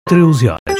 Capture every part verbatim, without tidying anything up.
treze horas.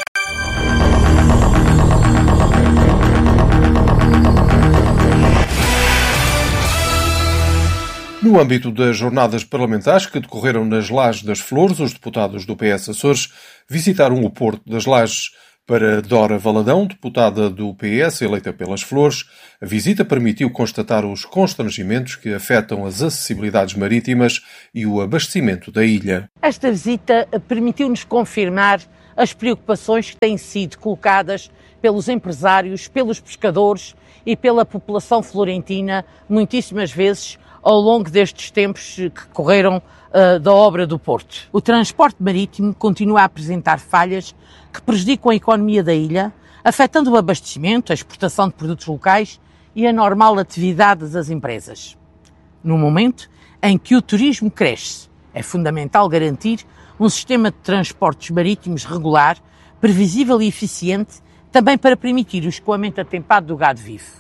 No âmbito das jornadas parlamentares que decorreram nas Lajes das Flores, os deputados do P S Açores visitaram o Porto das Lajes. Para Dora Valadão, deputada do P S eleita pelas Flores, a visita permitiu constatar os constrangimentos que afetam as acessibilidades marítimas e o abastecimento da ilha. Esta visita permitiu-nos confirmar as preocupações que têm sido colocadas pelos empresários, pelos pescadores e pela população florentina, muitíssimas vezes ao longo destes tempos que correram uh, da obra do Porto. O transporte marítimo continua a apresentar falhas que prejudicam a economia da ilha, afetando o abastecimento, a exportação de produtos locais e a normal atividade das empresas. No momento em que o turismo cresce, é fundamental garantir um sistema de transportes marítimos regular, previsível e eficiente, também para permitir o escoamento atempado do gado vivo.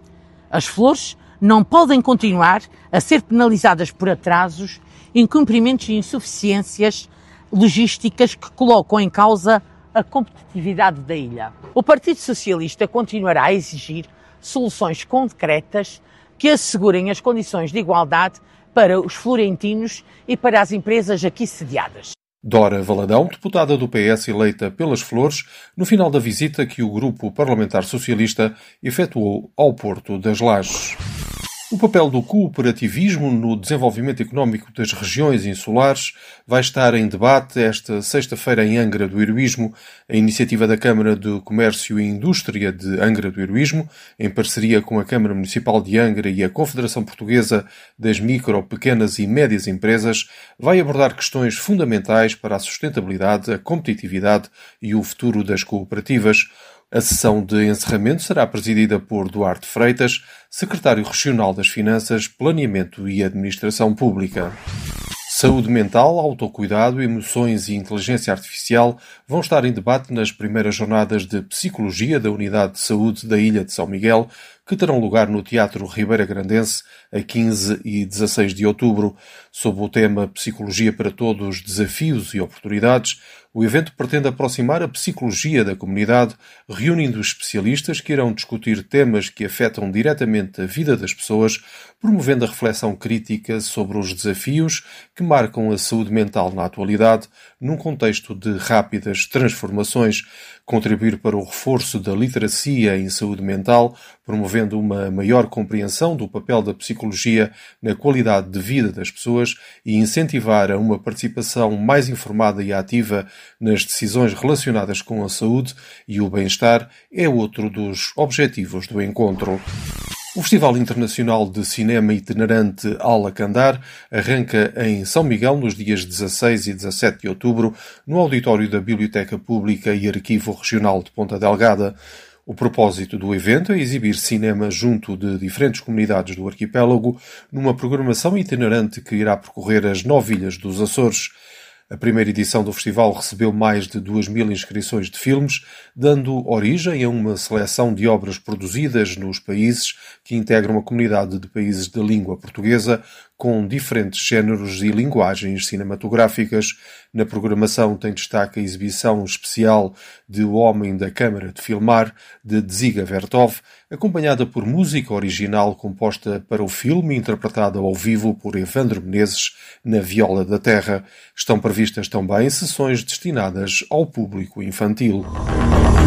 As Flores não podem continuar a ser penalizadas por atrasos, incumprimentos e insuficiências logísticas que colocam em causa a competitividade da ilha. O Partido Socialista continuará a exigir soluções concretas que assegurem as condições de igualdade para os florentinos e para as empresas aqui sediadas. Dora Valadão, deputada do P S eleita pelas Flores, no final da visita que o Grupo Parlamentar Socialista efetuou ao Porto das Lajes. O papel do cooperativismo no desenvolvimento económico das regiões insulares vai estar em debate esta sexta-feira em Angra do Heroísmo. A iniciativa da Câmara de Comércio e Indústria de Angra do Heroísmo, em parceria com a Câmara Municipal de Angra e a Confederação Portuguesa das Micro, Pequenas e Médias Empresas, vai abordar questões fundamentais para a sustentabilidade, a competitividade e o futuro das cooperativas. A sessão de encerramento será presidida por Duarte Freitas, secretário regional das Finanças, Planeamento e Administração Pública. Saúde mental, autocuidado, emoções e inteligência artificial vão estar em debate nas primeiras jornadas de Psicologia da Unidade de Saúde da Ilha de São Miguel, que terão lugar no Teatro Ribeira Grandense a quinze e dezasseis de outubro. Sob o tema Psicologia para Todos, Desafios e Oportunidades, o evento pretende aproximar a psicologia da comunidade, reunindo especialistas que irão discutir temas que afetam diretamente a vida das pessoas, promovendo a reflexão crítica sobre os desafios que marcam a saúde mental na atualidade, num contexto de rápidas transformações, contribuir para o reforço da literacia em saúde mental, promovendo uma maior compreensão do papel da psicologia na qualidade de vida das pessoas e incentivar a uma participação mais informada e ativa nas decisões relacionadas com a saúde e o bem-estar é outro dos objetivos do encontro. O Festival Internacional de Cinema Itinerante Alacandar arranca em São Miguel nos dias dezasseis e dezassete de outubro no auditório da Biblioteca Pública e Arquivo Regional de Ponta Delgada. O propósito do evento é exibir cinema junto de diferentes comunidades do arquipélago numa programação itinerante que irá percorrer as nove ilhas dos Açores. A primeira edição do festival recebeu mais de duas mil inscrições de filmes, dando origem a uma seleção de obras produzidas nos países que integram a comunidade de países de língua portuguesa, com diferentes géneros e linguagens cinematográficas. Na programação tem destaque a exibição especial de O Homem da Câmara de Filmar, de Dziga Vertov, acompanhada por música original composta para o filme e interpretada ao vivo por Evandro Menezes na viola da terra. Estão previstas também sessões destinadas ao público infantil.